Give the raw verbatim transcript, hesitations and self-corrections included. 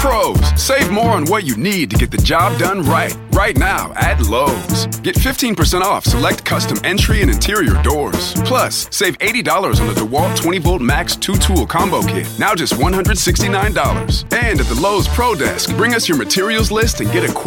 Pros, save more on what you need to get the job done right. Right now at Lowe's. Get fifteen percent off select custom entry and interior doors. Plus, save eighty dollars on the DeWalt twenty volt Max two tool combo kit. Now just one hundred sixty-nine dollars. And at the Lowe's Pro Desk, bring us your materials list and get a quote